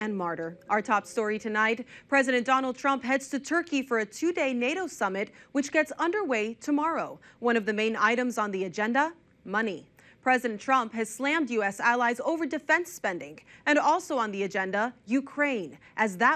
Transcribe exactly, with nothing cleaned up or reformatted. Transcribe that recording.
And martyr. Our top story tonight, President Donald Trump heads to Turkey for a two-day NATO summit, which gets underway tomorrow. One of the main items on the agenda, money. President Trump has slammed U S allies over defense spending. And also on the agenda, Ukraine, as that